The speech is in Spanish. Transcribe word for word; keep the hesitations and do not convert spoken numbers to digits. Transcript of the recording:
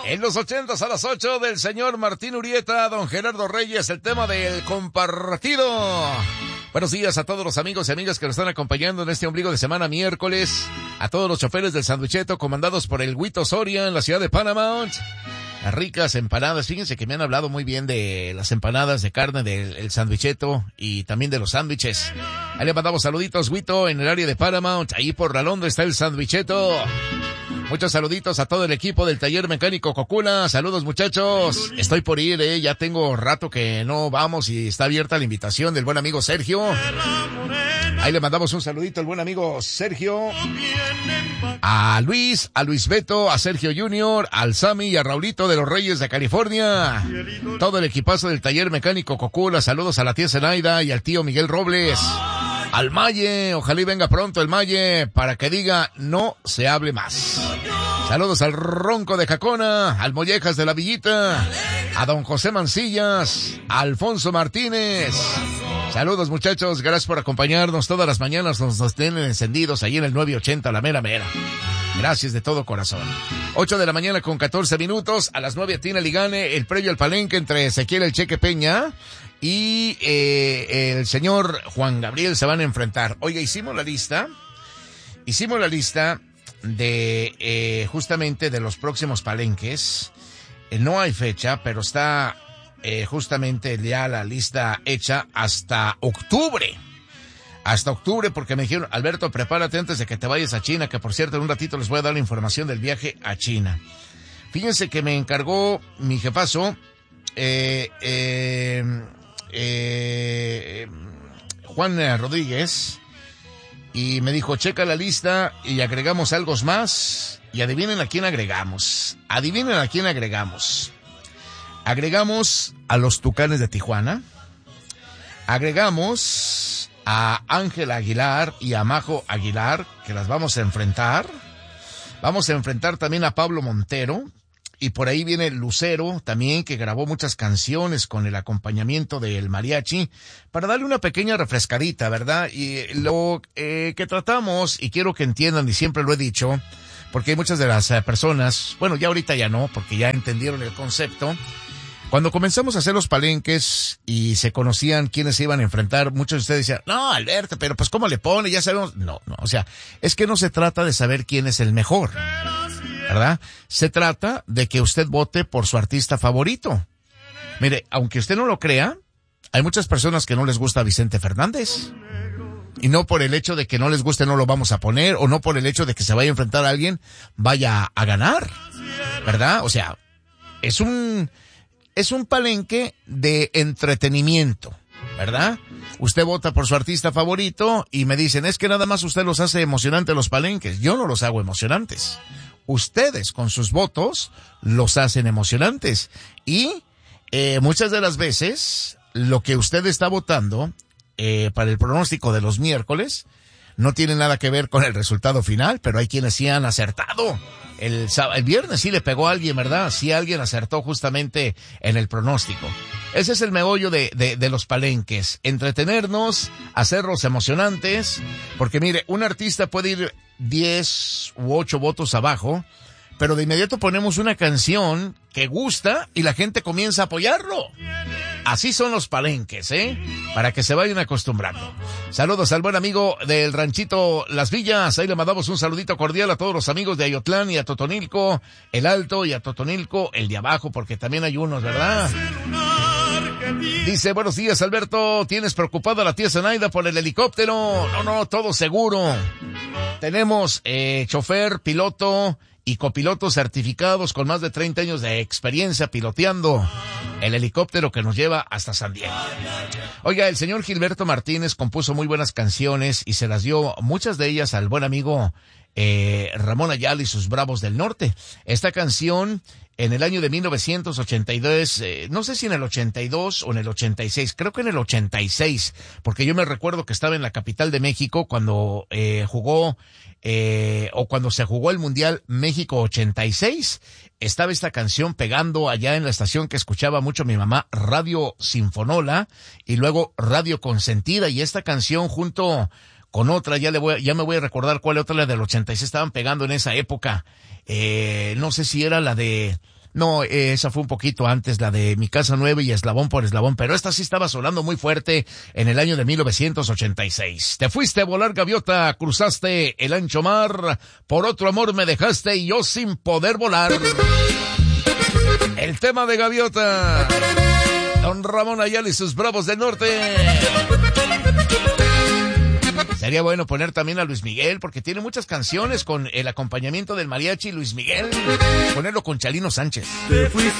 En los ochentas a las ocho del señor Martín Urieta, don Gerardo Reyes, el tema del compartido. Buenos días a todos los amigos y amigas que nos están acompañando en este ombligo de semana miércoles. A todos los choferes del Sandwicheto comandados por el Huito Soria en la ciudad de Paramount. Las ricas empanadas, fíjense que me han hablado muy bien de las empanadas de carne del Sandwicheto y también de los sándwiches. Ahí le mandamos saluditos, Huito, en el área de Paramount, ahí por la Londra está el Sandwicheto. Muchos saluditos a todo el equipo del taller mecánico Cocula. Saludos, muchachos. Estoy por ir, eh. Ya tengo rato que no vamos y está abierta la invitación del buen amigo Sergio. Ahí le mandamos un saludito al buen amigo Sergio. A Luis, a Luis Beto, a Sergio Junior, al Sammy y a Raulito de los Reyes de California. Todo el equipazo del taller mecánico Cocula. Saludos a la tía Zenaida y al tío Miguel Robles. Al Maye, ojalá y venga pronto el Maye para que diga no se hable más. Saludos al Ronco de Jacona, al Mollejas de la Villita, a don José Mancillas, a Alfonso Martínez. Saludos, muchachos, gracias por acompañarnos todas las mañanas, nos, nos tienen encendidos ahí en el nueve ochenta, la mera mera. Gracias de todo corazón. ocho de la mañana con catorce minutos, a las nueve Tina Ligane, el previo al palenque entre Ezequiel El Cheque Peña y eh, el señor Juan Gabriel se van a enfrentar. Oiga, hicimos la lista, hicimos la lista de eh, justamente de los próximos palenques. Eh, no hay fecha, pero está eh, justamente ya la lista hecha hasta octubre. Hasta octubre, porque me dijeron, Alberto, prepárate antes de que te vayas a China, que por cierto en un ratito les voy a dar la información del viaje a China. Fíjense que me encargó mi jefazo, eh, eh, eh, Juan Rodríguez, y me dijo, checa la lista y agregamos algo más, y adivinen a quién agregamos. Adivinen a quién agregamos. Agregamos a los Tucanes de Tijuana, agregamos a Ángel Aguilar y a Majo Aguilar, que las vamos a enfrentar. Vamos a enfrentar también a Pablo Montero, y por ahí viene Lucero también, que grabó muchas canciones con el acompañamiento del mariachi, para darle una pequeña refrescadita, ¿verdad? Y lo eh, que tratamos, y quiero que entiendan, y siempre lo he dicho, porque hay muchas de las eh, personas, bueno, ya ahorita ya no, porque ya entendieron el concepto. Cuando comenzamos a hacer los palenques y se conocían quiénes se iban a enfrentar, muchos de ustedes decían, no, Alberto, pero pues ¿cómo le pone? Ya sabemos. No, no, o sea, es que no se trata de saber quién es el mejor, ¿verdad? Se trata de que usted vote por su artista favorito. Mire, aunque usted no lo crea, hay muchas personas que no les gusta Vicente Fernández. Y no por el hecho de que no les guste no lo vamos a poner, o no por el hecho de que se vaya a enfrentar a alguien, vaya a ganar, ¿verdad? O sea, es un... Es un palenque de entretenimiento, ¿verdad? Usted vota por su artista favorito y me dicen, es que nada más usted los hace emocionantes los palenques. Yo no los hago emocionantes. Ustedes con sus votos los hacen emocionantes. Y eh, muchas de las veces lo que usted está votando eh, para el pronóstico de los miércoles no tiene nada que ver con el resultado final, pero hay quienes sí han acertado. El, el viernes sí le pegó a alguien, ¿verdad? Sí alguien acertó justamente en el pronóstico. Ese es el meollo de, de, de los palenques. Entretenernos, hacerlos emocionantes, porque mire, un artista puede ir diez u ocho votos abajo, pero de inmediato ponemos una canción que gusta y la gente comienza a apoyarlo. Así son los palenques, ¿eh? Para que se vayan acostumbrando. Saludos al buen amigo del ranchito Las Villas. Ahí le mandamos un saludito cordial a todos los amigos de Ayotlán y a Totonilco, el Alto, y a Totonilco, el de abajo, porque también hay unos, ¿verdad? Dice, buenos días, Alberto. ¿Tienes preocupada a la tía Zenaida por el helicóptero? No, no, todo seguro. Tenemos eh, chofer, piloto y copilotos certificados con más de treinta años de experiencia piloteando el helicóptero que nos lleva hasta San Diego. Oiga, el señor Gilberto Martínez compuso muy buenas canciones y se las dio muchas de ellas al buen amigo eh, Ramón Ayala y sus Bravos del Norte. Esta canción en el año de mil novecientos ochenta y dos, eh, no sé si en el ochenta y dos o en el ochenta y seis, creo que en el ochenta y seis, porque yo me recuerdo que estaba en la capital de México cuando eh, jugó, eh, o cuando se jugó el Mundial México ochenta y seis, estaba esta canción pegando allá en la estación que escuchaba mucho mi mamá, Radio Sinfonola, y luego Radio Consentida, y esta canción junto con otra, ya le voy, ya me voy a recordar cuál otra, la del ochenta y seis, estaban pegando en esa época. Eh, no sé si era la de, No, eh, esa fue un poquito antes, la de Mi Casa Nueva y Eslabón por Eslabón, pero esta sí estaba sonando muy fuerte en el año de mil novecientos ochenta y seis. Te fuiste a volar, gaviota, cruzaste el ancho mar, por otro amor me dejaste y yo sin poder volar. El tema de Gaviota, Don Ramón Ayala y sus Bravos del Norte. Sería bueno poner también a Luis Miguel, porque tiene muchas canciones con el acompañamiento del mariachi Luis Miguel. Ponerlo con Chalino Sánchez.